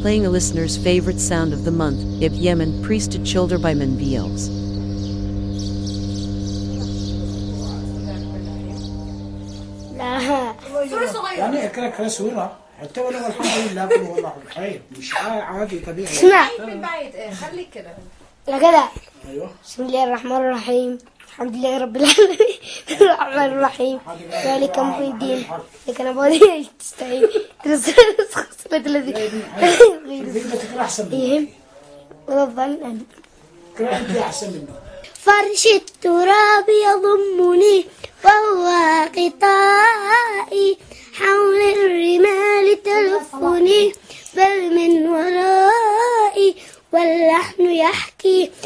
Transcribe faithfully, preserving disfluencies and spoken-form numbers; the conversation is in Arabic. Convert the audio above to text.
playing a listener's favorite sound of the month, Ib Yemen Priested Shoulder by Manviels. لا يعني اقرا اقرا سورة حتى ولو الحمد لله قل والله بخير مش عادي طبيعي. اسمع من بعيد ايه خليك كده. لا كده. ايوه. بسم الله الرحمن الرحيم الحمد لله رب العالمين الرحمن الرحيم مالك يوم الدين لك انا بودي تستعين ترسل خصلة الذي تقرا احسن مني. ربنا تقرا انت احسن مني. فرش التراب يضمني وهو غطائي حول الرمال تلفني بل من ورائي واللحن يحكي